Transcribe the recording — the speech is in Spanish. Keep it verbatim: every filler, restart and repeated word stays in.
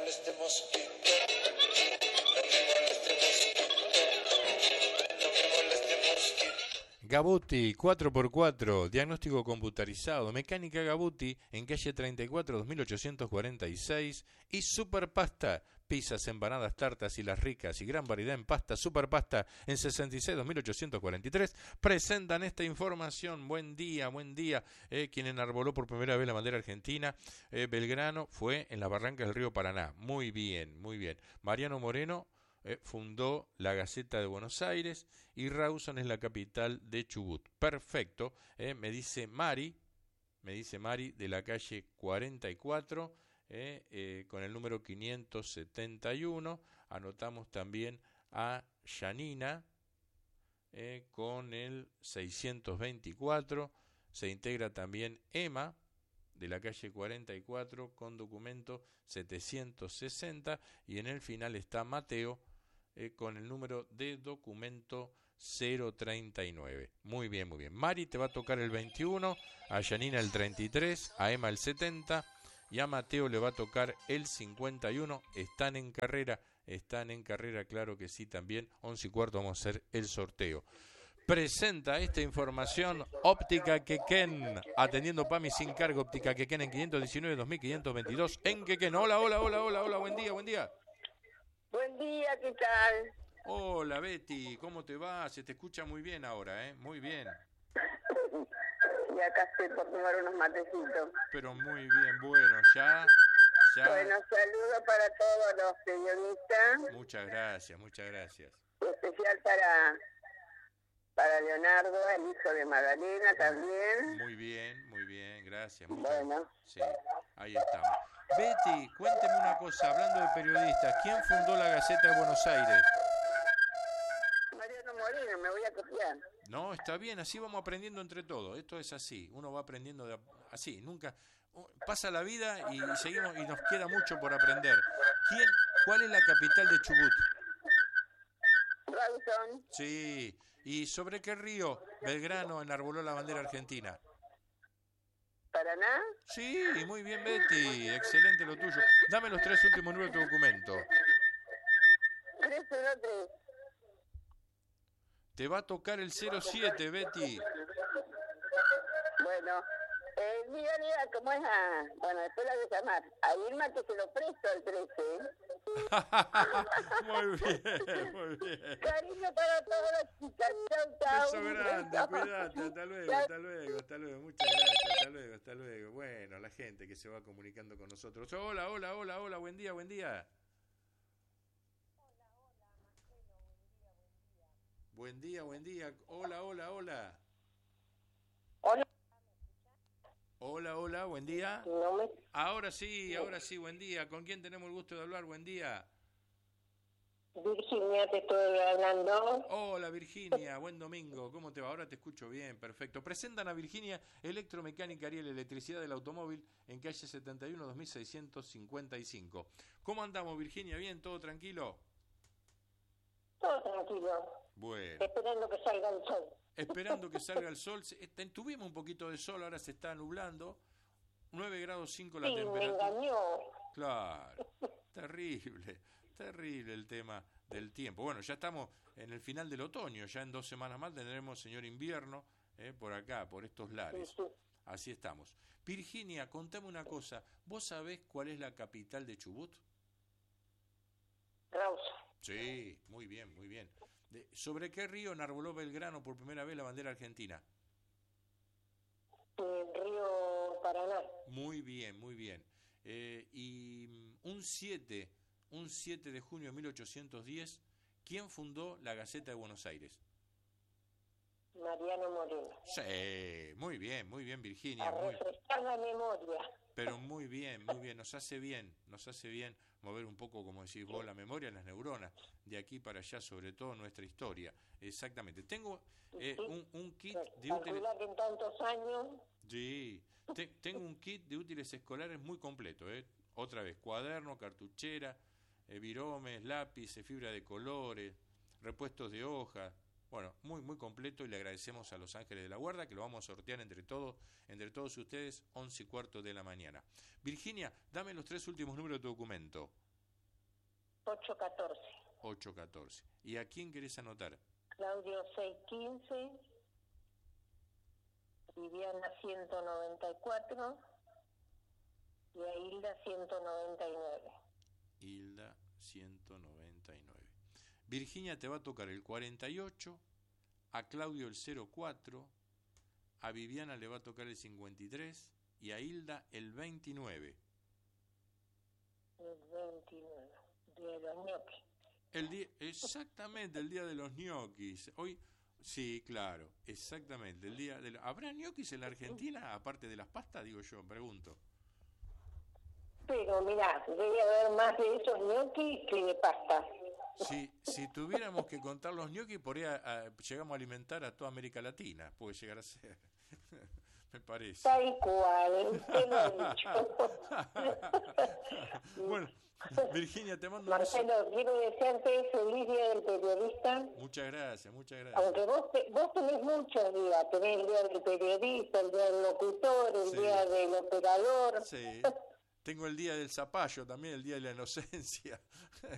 moleste mosquito, no me moleste mosquito, no me moleste mosquito. Gabuti, cuatro por cuatro, diagnóstico computarizado, mecánica Gabuti en calle treinta y cuatro, dos mil ochocientos cuarenta y seis y Superpasta, pizzas, empanadas, tartas y las ricas y gran variedad en pasta, Superpasta en sesenta y seis, dos mil ochocientos cuarenta y tres, presentan esta información. Buen día, buen día, eh, quien enarboló por primera vez la bandera argentina, eh, Belgrano, fue en las barrancas del río Paraná. Muy bien, muy bien. Mariano Moreno Eh, fundó la Gaceta de Buenos Aires y Rawson es la capital de Chubut. Perfecto, eh, me dice Mari, me dice Mari de la calle cuarenta y cuatro, eh, eh, con el número quinientos setenta y uno. Anotamos también a Yanina eh, con el seiscientos veinticuatro. Se integra también Emma de la calle cuarenta y cuatro con documento setecientos sesenta y en el final está Mateo Eh, con el número de documento cero treinta y nueve. Muy bien, muy bien. Mari te va a tocar el veintiuno, a Yanina el treinta y tres, a Emma el setenta y a Mateo le va a tocar el cincuenta y uno. Están en carrera, están en carrera, claro que sí también. once y cuarto vamos a hacer el sorteo. Presenta esta información Óptica Quequén, atendiendo Pami sin cargo. Óptica Quequén en quinientos diecinueve, dos mil quinientos veintidós en Quequén. Hola, hola, hola, hola, hola, buen día, buen día. Buen día, ¿qué tal? Hola Betty, ¿cómo te va? Se te escucha muy bien ahora, ¿eh? Muy bien. Y acá estoy por tomar unos matecitos. Pero muy bien, bueno, ya, ya. Bueno, saludos para todos los periodistas. Muchas gracias, muchas gracias. Especial para, para Leonardo, el hijo de Magdalena también. Muy bien, muy bien, gracias. Bueno. Sí, ahí estamos. Betty, cuénteme una cosa, hablando de periodistas, ¿quién fundó la Gaceta de Buenos Aires? Mariano Moreno, me voy a copiar. No, está bien, así vamos aprendiendo entre todos, esto es así, uno va aprendiendo de, así, nunca, pasa la vida y seguimos y nos queda mucho por aprender. ¿Quién, cuál es la capital de Chubut? Rawson. Sí, ¿y sobre qué río Belgrano enarboló la bandera argentina? ¿Paraná? Sí, muy bien Betty, excelente lo tuyo. Dame los tres últimos números de tu documento. tres uno tres. Te va a tocar el cero siete, Betty. Bueno, eh, dígale a cómo es a... Bueno, después la voy a llamar. A Irma que se lo presto el trece. Muy bien, muy bien. Cariño para todas las chicas. Chau, chau. Beso grande, cuídate, hasta luego, hasta luego, hasta luego, muchas gracias, hasta luego, hasta luego. Bueno, la gente que se va comunicando con nosotros. Hola, hola, hola, hola, buen día, buen día. Hola, hola, Marcelo, Buen buen día, buen día. día, buen día, hola, hola, hola. Hola. Hola, hola, buen día. No me... Ahora sí, ahora sí, buen día. ¿Con quién tenemos el gusto de hablar? Buen día. Virginia, te estoy hablando. Hola Virginia, buen domingo, ¿cómo te va? Ahora te escucho bien, perfecto. Presentan a Virginia Electromecánica Ariel, Electricidad del Automóvil en calle setenta y uno, dos mil seiscientos cincuenta y cinco. ¿Cómo andamos Virginia? ¿Bien? ¿Todo tranquilo? Todo tranquilo. Bueno. Esperando que salga el sol. Esperando que salga el sol. Tuvimos un poquito de sol, ahora se está nublando. nueve grados cinco la sí, temperatura. Me engañó. Claro, terrible. Terrible el tema del tiempo. Bueno, ya estamos en el final del otoño, ya en dos semanas más tendremos señor invierno eh, por acá, por estos lares. Sí, sí. Así estamos. Virginia, contame una cosa, ¿vos sabés cuál es la capital de Chubut? Rawson. Sí, muy bien, muy bien. De, ¿Sobre qué río enarboló Belgrano por primera vez la bandera argentina? El río Paraná. Muy bien, muy bien. Eh, y un siete... Un siete de junio de mil ochocientos diez, ¿quién fundó la Gaceta de Buenos Aires? Mariano Moreno. Sí, muy bien, muy bien Virginia. A Muy... refrescar la memoria. Pero muy bien, muy bien, nos hace bien, nos hace bien mover un poco, como decís vos, la memoria, las neuronas, de aquí para allá, sobre todo nuestra historia. Exactamente. Tengo eh, un, un kit de útiles... que en tantos años... Sí, Te, tengo un kit de útiles escolares muy completo, ¿eh? Otra vez, cuaderno, cartuchera, eh, viromes, lápices, fibra de colores, repuestos de hojas. Bueno, muy muy completo y le agradecemos a Los Ángeles de la Guarda que lo vamos a sortear entre todos, entre todos ustedes, once y cuarto de la mañana. Virginia, dame los tres últimos números de tu documento. ocho catorce. ocho catorce. ¿Y a quién querés anotar? Claudio seis quince. Viviana ciento noventa y cuatro. Y a Hilda ciento noventa y nueve. Hilda ciento noventa y nueve. Virginia te va a tocar el cuarenta y ocho, a Claudio el cero cuatro, a Viviana le va a tocar el cincuenta y tres y a Hilda el veintinueve. El veintinueve. Día de los ñoquis. El día, exactamente, el día de los ñoquis. Hoy, sí, claro, exactamente. El día de la- ¿Habrá ñoquis en la Argentina, aparte de las pastas? Digo yo, pregunto. Pero mirá, debe haber más de esos ñoquis que de pasta. Si, si tuviéramos que contar los ñoquis, por ahí a- a- llegamos a alimentar a toda América Latina, puede llegar a ser. Me parece. Tal cual, te lo he dicho. Bueno, Virginia, te mando un beso. Marcelo, quiero desearte feliz día del periodista. Muchas gracias, muchas gracias. Aunque vos, te- vos tenés muchos días, tenés el día del periodista, el día del locutor, el Sí. día del operador. Sí. Tengo el día del zapallo también, el día de la inocencia.